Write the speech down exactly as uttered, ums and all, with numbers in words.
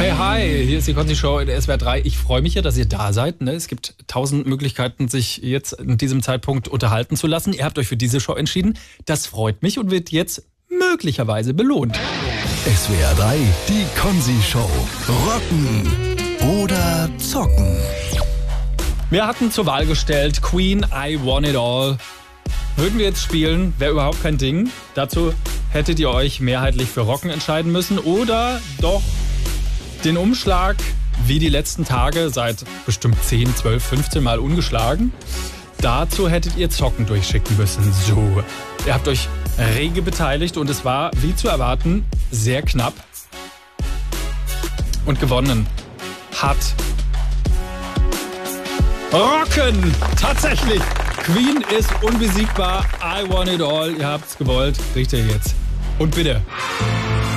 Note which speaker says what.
Speaker 1: Hey, hi, hier ist die Konzi-Show in der S W R drei. Ich freue mich ja, dass ihr da seid. Ne? Es gibt tausend Möglichkeiten, sich jetzt in diesem Zeitpunkt unterhalten zu lassen. Ihr habt euch für diese Show entschieden. Das freut mich und wird jetzt möglicherweise belohnt.
Speaker 2: S W R drei, die Konzi-Show. Rocken oder zocken?
Speaker 1: Wir hatten zur Wahl gestellt Queen, I Want It All. Würden wir jetzt spielen, wäre überhaupt kein Ding. Dazu hättet ihr euch mehrheitlich für Rocken entscheiden müssen oder doch den Umschlag wie die letzten Tage seit bestimmt zehn, zwölf, fünfzehn Mal ungeschlagen. Dazu hättet ihr Zocken durchschicken müssen. So, ihr habt euch rege beteiligt und es war, wie zu erwarten, sehr knapp. Und gewonnen hat Rocken. Tatsächlich. Queen ist unbesiegbar. I Want It All. Ihr habt's gewollt. Kriegt ihr jetzt. Und bitte.